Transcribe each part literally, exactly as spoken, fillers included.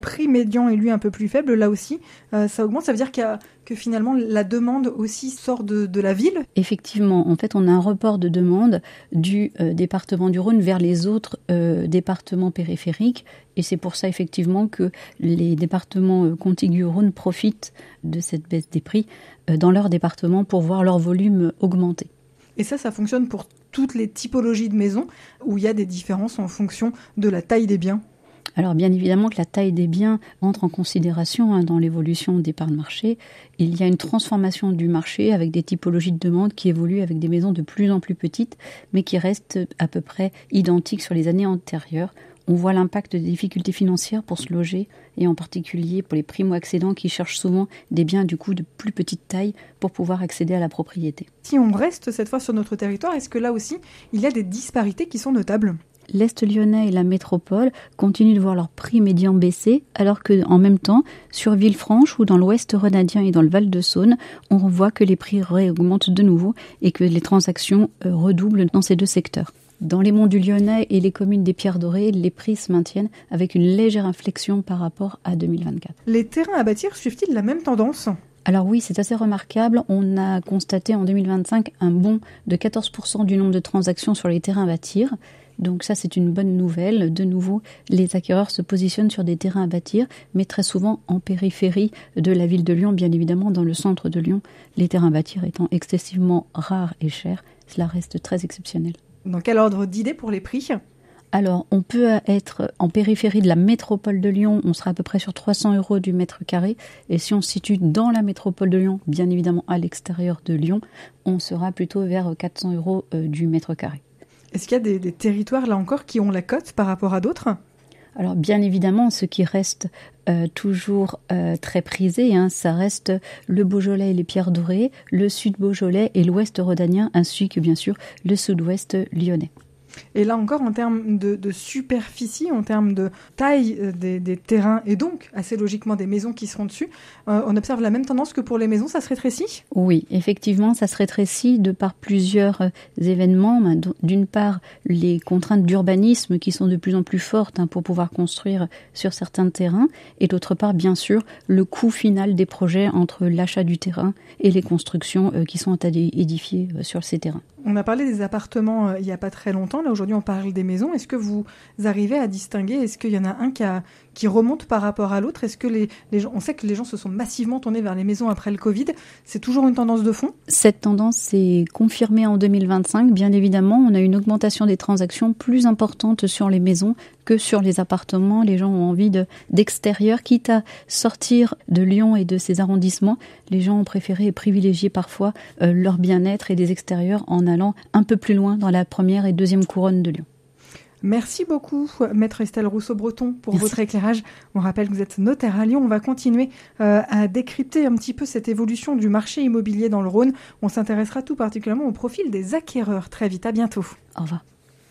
prix médian est lui un peu plus faible, là aussi, euh, ça augmente. Ça veut dire qu'il y a, que finalement la demande aussi sort de, de la ville? Effectivement, en fait, on a un report de demande du euh, département du Rhône vers les autres euh, départements périphériques. Et c'est pour ça, effectivement, que les départements euh, contigus au Rhône profitent de cette baisse des prix euh, dans leur département pour voir leur volume augmenter. Et ça, ça fonctionne pour toutes les typologies de maisons où il y a des différences en fonction de la taille des biens? Alors bien évidemment que la taille des biens entre en considération hein, dans l'évolution des parts de marché. Il y a une transformation du marché avec des typologies de demande qui évoluent avec des maisons de plus en plus petites, mais qui restent à peu près identiques sur les années antérieures. On voit l'impact des difficultés financières pour se loger, et en particulier pour les primo-accédants qui cherchent souvent des biens du coup de plus petite taille pour pouvoir accéder à la propriété. Si on reste cette fois sur notre territoire, est-ce que là aussi, il y a des disparités qui sont notables ? L'Est lyonnais et la métropole continuent de voir leur prix médian baisser, alors qu'en même temps, sur Villefranche ou dans l'Ouest rhénadien et dans le Val-de-Saône, on voit que les prix réaugmentent de nouveau et que les transactions redoublent dans ces deux secteurs. Dans les monts du Lyonnais et les communes des Pierres Dorées, les prix se maintiennent avec une légère inflexion par rapport à deux mille vingt-quatre. Les terrains à bâtir suivent-ils la même tendance ? Alors oui, c'est assez remarquable. On a constaté en deux mille vingt-cinq un bond de quatorze pour cent du nombre de transactions sur les terrains à bâtir. Donc ça, c'est une bonne nouvelle. De nouveau, les acquéreurs se positionnent sur des terrains à bâtir, mais très souvent en périphérie de la ville de Lyon. Bien évidemment, dans le centre de Lyon, les terrains à bâtir étant excessivement rares et chers, cela reste très exceptionnel. Dans quel ordre d'idée pour les prix ? Alors, on peut être en périphérie de la métropole de Lyon, on sera à peu près sur trois cents euros du mètre carré. Et si on se situe dans la métropole de Lyon, bien évidemment à l'extérieur de Lyon, on sera plutôt vers quatre cents euros du mètre carré. Est-ce qu'il y a des, des territoires, là encore, qui ont la cote par rapport à d'autres ? Alors, bien évidemment, ce qui reste euh, toujours euh, très prisé, hein, ça reste le Beaujolais et les Pierres Dorées, le sud Beaujolais et l'ouest rhodanien, ainsi que, bien sûr, le sud-ouest lyonnais. Et là encore, en termes de, de superficie, en termes de taille des, des terrains et donc, assez logiquement, des maisons qui seront dessus, euh, on observe la même tendance que pour les maisons, ça se rétrécit ? Oui, effectivement, ça se rétrécit de par plusieurs euh, événements. D'une part, les contraintes d'urbanisme qui sont de plus en plus fortes hein, pour pouvoir construire sur certains terrains. Et d'autre part, bien sûr, le coût final des projets entre l'achat du terrain et les constructions euh, qui sont édifiées euh, sur ces terrains. On a parlé des appartements euh, il n'y a pas très longtemps. Là, aujourd'hui, on parle des maisons. Est-ce que vous arrivez à distinguer ? Est-ce qu'il y en a un qui, a, qui remonte par rapport à l'autre ? Est-ce que les, les gens, on sait que les gens se sont massivement tournés vers les maisons après le Covid. C'est toujours une tendance de fond ? Cette tendance s'est confirmée en deux mille vingt-cinq. Bien évidemment, on a une augmentation des transactions plus importante sur les maisons que sur les appartements. Les gens ont envie de, d'extérieur, quitte à sortir de Lyon et de ses arrondissements. Les gens ont préféré et privilégié parfois euh, leur bien-être et des extérieurs en allant un peu plus loin dans la première et deuxième couronne de Lyon. Merci beaucoup, Maître Estelle Rousseau-Breton, pour Merci. votre éclairage. On rappelle que vous êtes notaire à Lyon. On va continuer euh, à décrypter un petit peu cette évolution du marché immobilier dans le Rhône. On s'intéressera tout particulièrement au profil des acquéreurs. Très vite, à bientôt. Au revoir.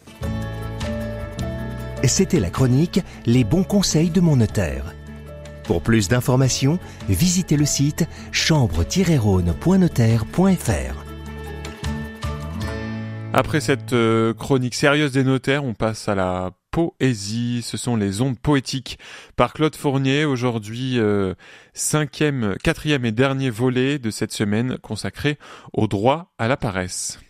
C'était la chronique « Les bons conseils de mon notaire ». Pour plus d'informations, visitez le site chambre tiret rhône point notaire point f r. Après cette euh, chronique sérieuse des notaires, on passe à la poésie. Ce sont les ondes poétiques par Claude Fournier. Aujourd'hui, euh, cinquième, quatrième et dernier volet de cette semaine consacré au droit à la paresse.